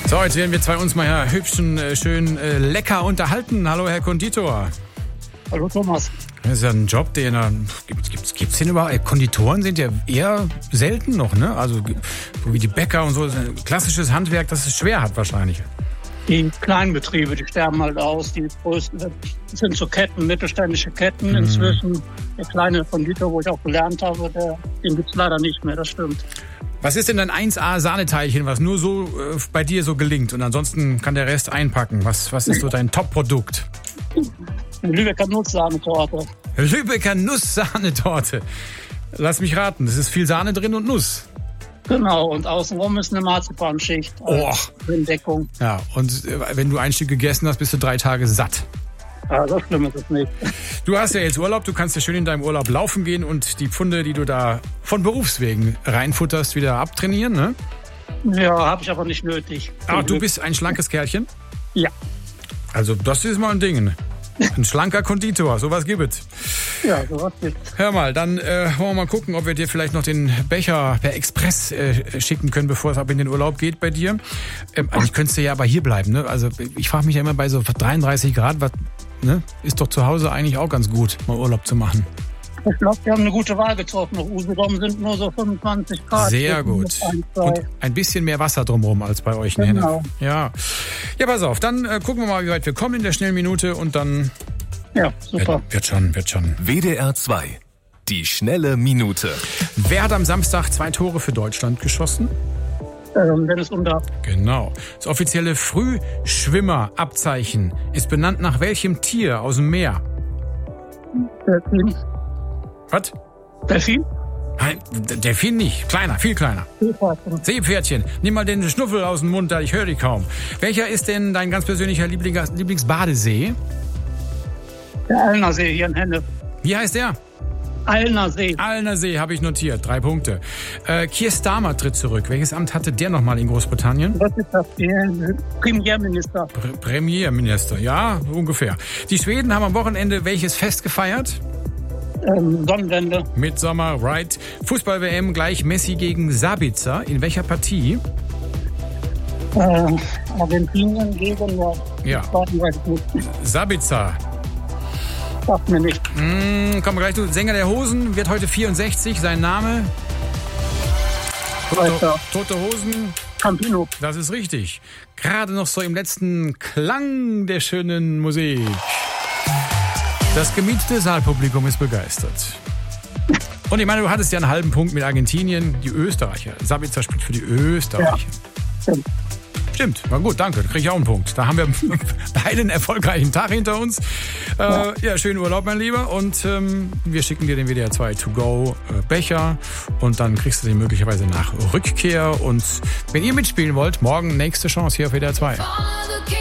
So, jetzt werden wir zwei uns mal schön lecker unterhalten. Hallo, Herr Konditor. Hallo, Thomas. Das ist ja ein Job, gibt's den überhaupt? Konditoren sind ja eher selten noch, ne? Also, so wie die Bäcker und so, das ist ein klassisches Handwerk, das es schwer hat wahrscheinlich. Die kleinen Betriebe, die sterben halt aus. Die größten sind so Ketten, mittelständische Ketten. Inzwischen der kleine Konditor, wo ich auch gelernt habe, den gibt's leider nicht mehr, das stimmt. Was ist denn dein 1A-Sahneteilchen, was nur so bei dir so gelingt und ansonsten kann der Rest einpacken? Was ist so dein Top-Produkt? Eine Lübecker Nusssahnetorte. Lübecker Nusssahnetorte. Lass mich raten, es ist viel Sahne drin und Nuss. Genau, und außenrum ist eine Marzipanschicht. In Deckung. Ja, und wenn du ein Stück gegessen hast, bist du 3 Tage satt. Ja, so schlimm ist es nicht. Du hast ja jetzt Urlaub, du kannst ja schön in deinem Urlaub laufen gehen und die Pfunde, die du da von Berufswegen reinfutterst, wieder abtrainieren, ne? Ja, habe ich aber nicht nötig. Ach, du bist ein schlankes Kerlchen? Ja. Also das ist mal ein Ding. Ein schlanker Konditor, sowas gibt es. Ja, sowas gibt's. Hör mal, dann wollen wir mal gucken, ob wir dir vielleicht noch den Becher per Express schicken können, bevor es ab in den Urlaub geht bei dir. Eigentlich könntest du ja aber hier bleiben, ne? Also ich frage mich ja immer bei so 33 Grad, ne? Ist doch zu Hause eigentlich auch ganz gut, mal Urlaub zu machen. Ich glaube, wir haben eine gute Wahl getroffen. Auf Usedom sind nur so 25 Grad. Sehr gut. Und ein bisschen mehr Wasser drumherum als bei euch. Genau. Ne? Ja, pass auf. Dann gucken wir mal, wie weit wir kommen in der schnellen Minute und dann... Ja, super. Wird schon. WDR 2. Die schnelle Minute. Wer hat am Samstag 2 Tore für Deutschland geschossen? Dennis Undaff. Genau. Das offizielle Frühschwimmerabzeichen ist benannt nach welchem Tier aus dem Meer? Delfin. Was? Delfin? Nein, Delfin nicht. Kleiner, viel kleiner. Seepferdchen. Nimm mal den Schnuffel aus dem Mund, da ich höre dich kaum. Welcher ist denn dein ganz persönlicher Lieblingsbadesee? Der Allner See hier in Henne. Wie heißt der? Allner See. Allner See habe ich notiert. 3 Punkte. Keir Starmer tritt zurück. Welches Amt hatte der nochmal in Großbritannien? Was ist das? Premierminister. Premierminister, ja, ungefähr. Die Schweden haben am Wochenende welches Fest gefeiert? Sonnenwende. Midsommer, right. Fußball-WM gleich Messi gegen Sabitzer. In welcher Partie? Argentinien gegen... Ja. Sabitzer. Sagt mir nicht. Kommen wir gleich zu. Sänger der Hosen wird heute 64. Sein Name? Tote Hosen. Campino. Das ist richtig. Gerade noch so im letzten Klang der schönen Musik. Das gemietete Saalpublikum ist begeistert. Und ich meine, du hattest ja einen halben Punkt mit Argentinien. Die Österreicher. Sabitzer spielt für die Österreicher. Ja. Stimmt, war gut, danke. Da kriege ich auch einen Punkt. Da haben wir beide einen erfolgreichen Tag hinter uns. Schönen Urlaub, mein Lieber. Und wir schicken dir den WDR 2 To-Go Becher. Und dann kriegst du den möglicherweise nach Rückkehr. Und wenn ihr mitspielen wollt, morgen nächste Chance hier auf WDR 2.